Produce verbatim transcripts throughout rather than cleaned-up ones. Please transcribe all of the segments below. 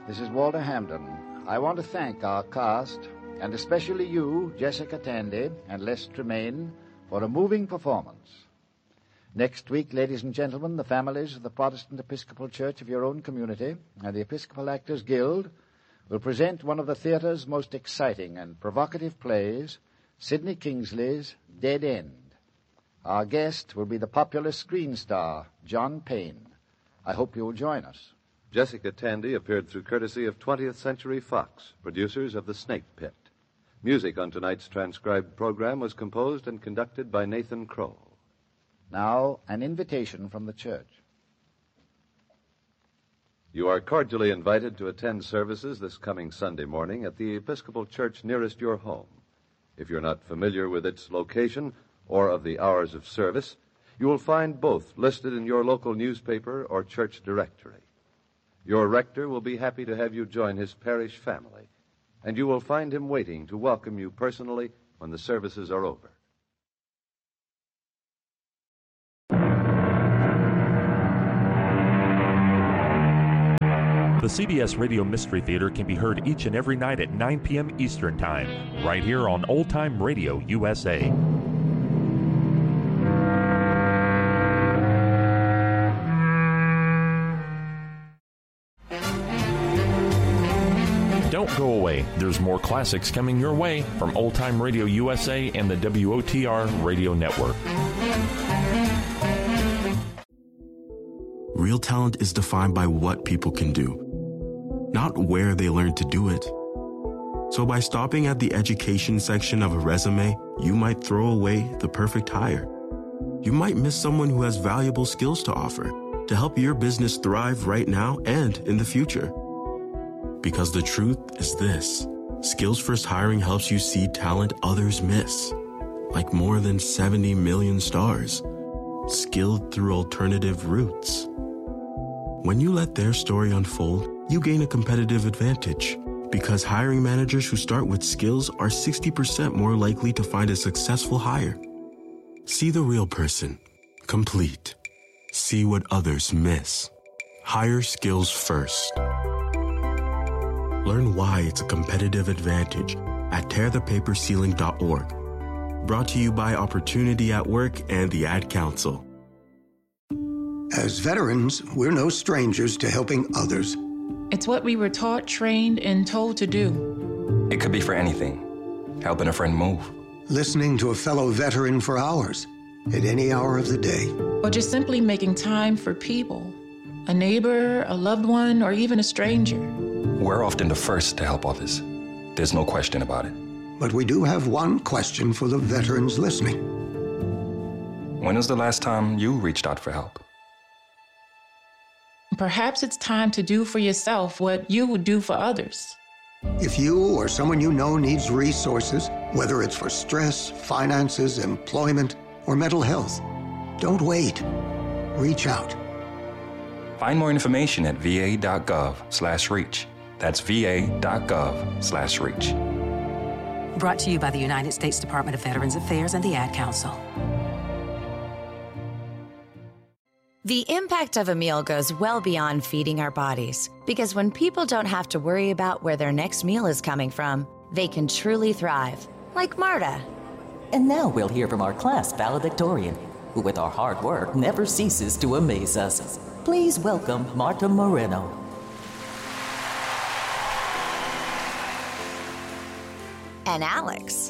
This is Walter Hamden. I want to thank our cast, and especially you, Jessica Tandy and Les Tremaine, for a moving performance. Next week, ladies and gentlemen, the families of the Protestant Episcopal Church of your own community and the Episcopal Actors Guild will present one of the theater's most exciting and provocative plays, Sidney Kingsley's Dead End. Our guest will be the popular screen star, John Payne. I hope you'll join us. Jessica Tandy appeared through courtesy of twentieth Century Fox, producers of The Snake Pit. Music on tonight's transcribed program was composed and conducted by Nathan Kroll. Now, an invitation from the church. You are cordially invited to attend services this coming Sunday morning at the Episcopal Church nearest your home. If you're not familiar with its location or of the hours of service, you will find both listed in your local newspaper or church directory. Your rector will be happy to have you join his parish family, and you will find him waiting to welcome you personally when the services are over. The C B S Radio Mystery Theater can be heard each and every night at nine p.m. Eastern Time, right here on Old Time Radio U S A. Don't go away. There's more classics coming your way from Old Time Radio U S A and the W O T R Radio Network. Real talent is defined by what people can do, not where they learn to do it. So by stopping at the education section of a resume, you might throw away the perfect hire. You might miss someone who has valuable skills to offer to help your business thrive right now and in the future. Because the truth is this: Skills First Hiring helps you see talent others miss, like more than seventy million stars, skilled through alternative routes. When you let their story unfold, you gain a competitive advantage, because hiring managers who start with skills are sixty percent more likely to find a successful hire. See the real person, complete. See what others miss. Hire skills first. Learn why it's a competitive advantage at tear the paper ceiling dot org. Brought to you by Opportunity at Work and the Ad Council. As veterans, we're no strangers to helping others. It's what we were taught, trained, and told to do. It could be for anything. Helping a friend move. Listening to a fellow veteran for hours, at any hour of the day. Or just simply making time for people. A neighbor, a loved one, or even a stranger. We're often the first to help others. There's no question about it. But we do have one question for the veterans listening. When was the last time you reached out for help? Perhaps it's time to do for yourself what you would do for others. If you or someone you know needs resources, whether it's for stress, finances, employment, or mental health, don't wait. Reach out. Find more information at va.gov slash reach. That's va.gov slash reach. Brought to you by the United States Department of Veterans Affairs and the Ad Council. The impact of a meal goes well beyond feeding our bodies, because when people don't have to worry about where their next meal is coming from, they can truly thrive, like Marta. And now we'll hear from our class valedictorian, who with our hard work never ceases to amaze us. Please welcome Marta Moreno. And Alex.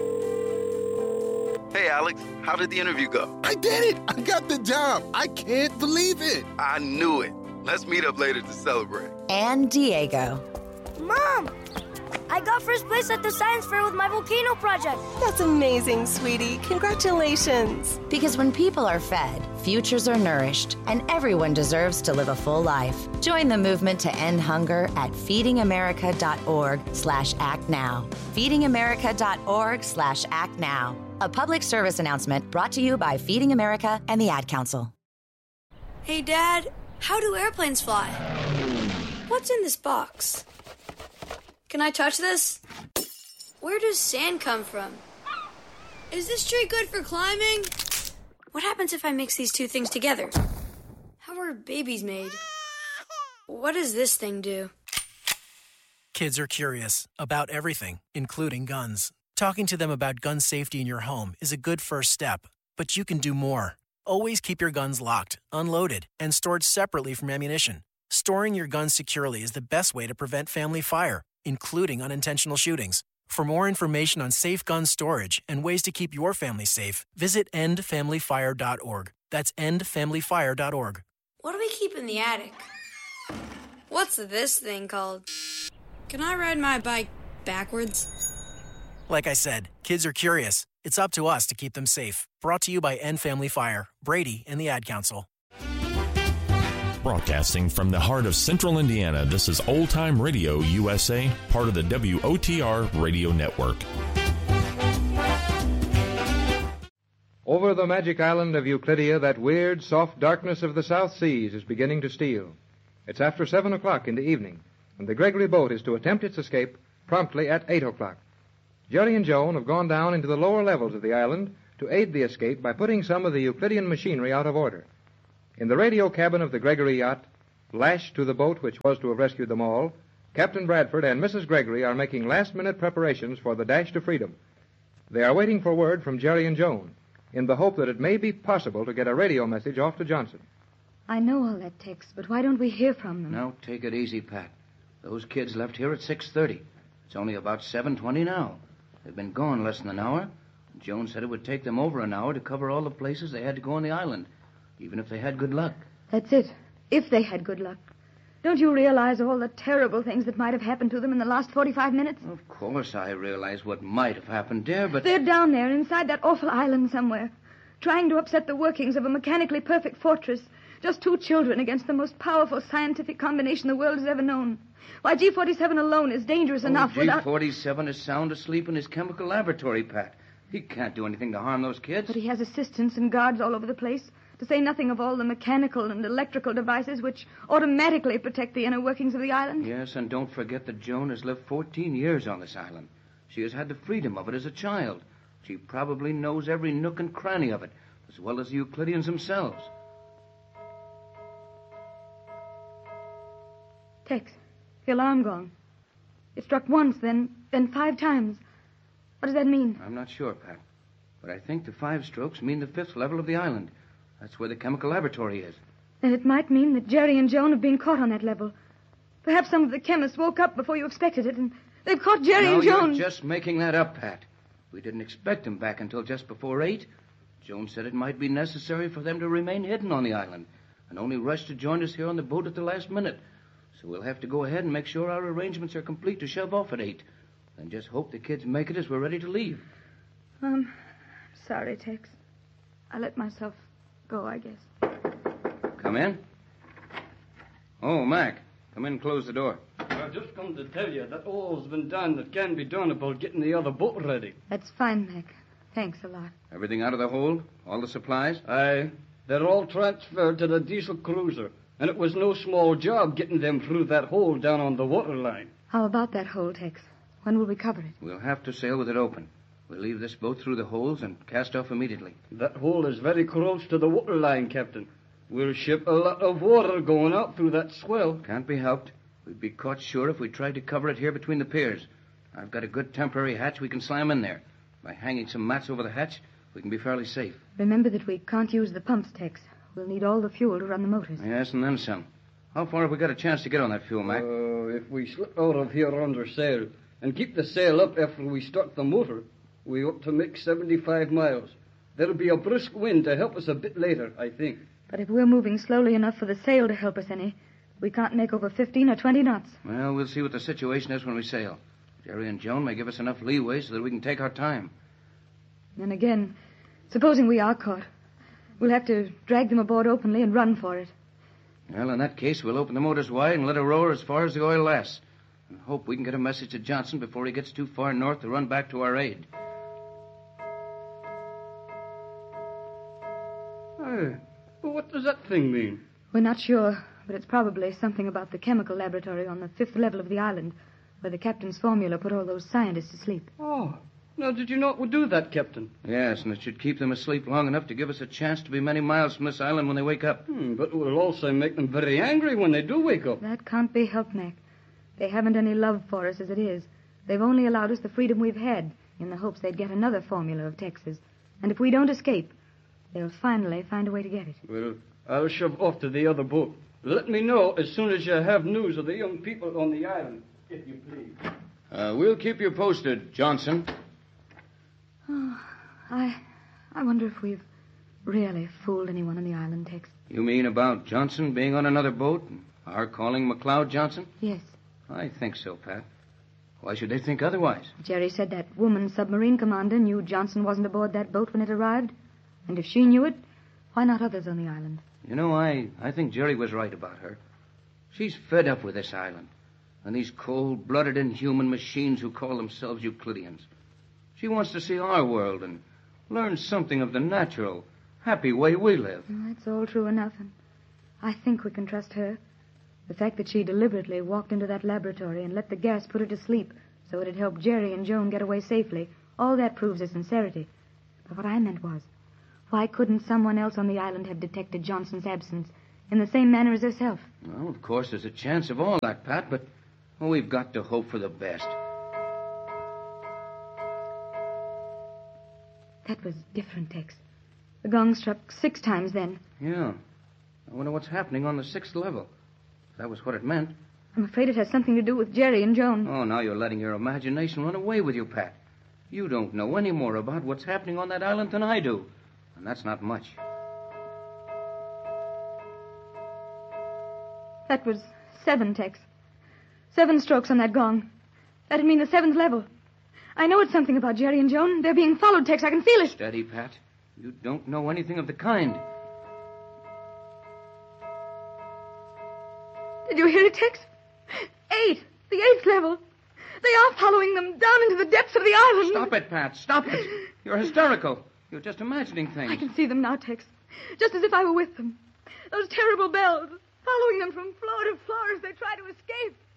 Hey, Alex, how did the interview go? I did it! I got the job! I can't believe it! I knew it. Let's meet up later to celebrate. And Diego. Mom! I got first place at the science fair with my volcano project. That's amazing, sweetie. Congratulations. Because when people are fed, futures are nourished, and everyone deserves to live a full life. Join the movement to end hunger at feedingamerica.org slash act now. feedingamerica.org slash act now. A public service announcement brought to you by Feeding America and the Ad Council. Hey, Dad, how do airplanes fly? What's in this box? Can I touch this? Where does sand come from? Is this tree good for climbing? What happens if I mix these two things together? How are babies made? What does this thing do? Kids are curious about everything, including guns. Talking to them about gun safety in your home is a good first step, but you can do more. Always keep your guns locked, unloaded, and stored separately from ammunition. Storing your guns securely is the best way to prevent family fire, including unintentional shootings. For more information on safe gun storage and ways to keep your family safe, visit end family fire dot org. That's end family fire dot org. What do we keep in the attic? What's this thing called? Can I ride my bike backwards? Like I said, kids are curious. It's up to us to keep them safe. Brought to you by End Family Fire, Brady, and the Ad Council. Broadcasting from the heart of Central Indiana, this is Old Time Radio U S A, part of the W O T R Radio Network. Over the magic island of Euclidia, that weird, soft darkness of the South Seas is beginning to steal. It's after seven o'clock in the evening, and the Gregory boat is to attempt its escape promptly at eight o'clock. Jerry and Joan have gone down into the lower levels of the island to aid the escape by putting some of the Euclidean machinery out of order. In the radio cabin of the Gregory yacht, lashed to the boat which was to have rescued them all, Captain Bradford and Missus Gregory are making last-minute preparations for the dash to freedom. They are waiting for word from Jerry and Joan, in the hope that it may be possible to get a radio message off to Johnson. I know all that, Tex, but why don't we hear from them? Now, take it easy, Pat. Those kids left here at six thirty. It's only about seven twenty now. They've been gone less than an hour. Joan said it would take them over an hour to cover all the places they had to go on the island, even if they had good luck. That's it. If they had good luck. Don't you realize all the terrible things that might have happened to them in the last forty-five minutes? Of course I realize what might have happened there, but... They're down there inside that awful island somewhere, trying to upset the workings of a mechanically perfect fortress. Just two children against the most powerful scientific combination the world has ever known. Why, G forty-seven alone is dangerous oh, enough without... G forty-seven is sound asleep in his chemical laboratory, Pat. He can't do anything to harm those kids. But he has assistants and guards all over the place, to say nothing of all the mechanical and electrical devices which automatically protect the inner workings of the island. Yes, and don't forget that Joan has lived fourteen years on this island. She has had the freedom of it as a child. She probably knows every nook and cranny of it, as well as the Euclideans themselves. Tex, the alarm gong. It struck once, then then five times. What does that mean? I'm not sure, Pat. But I think the five strokes mean the fifth level of the island. That's where the chemical laboratory is. Then it might mean that Jerry and Joan have been caught on that level. Perhaps some of the chemists woke up before you expected it, and they've caught Jerry no, and Joan. You're just making that up, Pat. We didn't expect them back until just before eight. Joan said it might be necessary for them to remain hidden on the island, and only rush to join us here on the boat at the last minute. So we'll have to go ahead and make sure our arrangements are complete to shove off at eight. And just hope the kids make it as we're ready to leave. Um, sorry, Tex. I let myself go, I guess. Come in. Oh, Mac. Come in and close the door. I've just come to tell you that all's been done that can be done about getting the other boat ready. That's fine, Mac. Thanks a lot. Everything out of the hold? All the supplies? Aye. They're all transferred to the diesel cruiser. And it was no small job getting them through that hole down on the water line. How about that hole, Tex? When will we cover it? We'll have to sail with it open. We'll leave this boat through the holes and cast off immediately. That hole is very close to the water line, Captain. We'll ship a lot of water going out through that swell. Can't be helped. We'd be caught sure if we tried to cover it here between the piers. I've got a good temporary hatch we can slam in there. By hanging some mats over the hatch, we can be fairly safe. Remember that we can't use the pumps, Tex. We'll need all the fuel to run the motors. Yes, and then some. How far have we got a chance to get on that fuel, Mac? Uh, if we slip out of here under sail and keep the sail up after we start the motor, we ought to make seventy-five miles. There'll be a brisk wind to help us a bit later, I think. But if we're moving slowly enough for the sail to help us any, we can't make over fifteen or twenty knots. Well, we'll see what the situation is when we sail. Jerry and Joan may give us enough leeway so that we can take our time. Then again, supposing we are caught, we'll have to drag them aboard openly and run for it. Well, in that case, we'll open the motors wide and let her roar as far as the oil lasts. And hope we can get a message to Johnson before he gets too far north to run back to our aid. Hey, well, what does that thing mean? We're not sure, but it's probably something about the chemical laboratory on the fifth level of the island, where the captain's formula put all those scientists to sleep. Oh, now did you know it would do that, Captain? Yes, and it should keep them asleep long enough to give us a chance to be many miles from this island when they wake up. Hmm, but it will also make them very angry when they do wake up. That can't be helped, Mac. They haven't any love for us as it is. They've only allowed us the freedom we've had in the hopes they'd get another formula of Texas. And if we don't escape, they'll finally find a way to get it. Well, I'll shove off to the other boat. Let me know as soon as you have news of the young people on the island, if you please. Uh, we'll keep you posted, Johnson. Oh, I, I wonder if we've really fooled anyone on the island, Tex. You mean about Johnson being on another boat and our calling McLeod Johnson? Yes. I think so, Pat. Why should they think otherwise? Jerry said that woman submarine commander knew Johnson wasn't aboard that boat when it arrived. And if she knew it, why not others on the island? You know, I, I think Jerry was right about her. She's fed up with this island and these cold-blooded, inhuman machines who call themselves Euclideans. She wants to see our world and learn something of the natural, happy way we live. Oh, that's all true enough, and I think we can trust her. The fact that she deliberately walked into that laboratory and let the gas put her to sleep so it'd help Jerry and Joan get away safely, all that proves her sincerity. But what I meant was, why couldn't someone else on the island have detected Johnson's absence in the same manner as herself? Well, of course, there's a chance of all that, Pat, but well, we've got to hope for the best. That was different, Tex. The gong struck six times then. Yeah. I wonder what's happening on the sixth level. If that was what it meant. I'm afraid it has something to do with Jerry and Joan. Oh, now you're letting your imagination run away with you, Pat. You don't know any more about what's happening on that island than I do. And that's not much. That was seven, Tex. Seven strokes on that gong. That'd mean the seventh level. I know it's something about Jerry and Joan. They're being followed, Tex. I can feel it. Steady, Pat. You don't know anything of the kind. Did you hear it, Tex? Eight. The eighth level. They are following them down into the depths of the island. Stop it, Pat. Stop it. You're hysterical. You're just imagining things. I can see them now, Tex. Just as if I were with them. Those terrible bells, following them from floor to floor as they try to escape.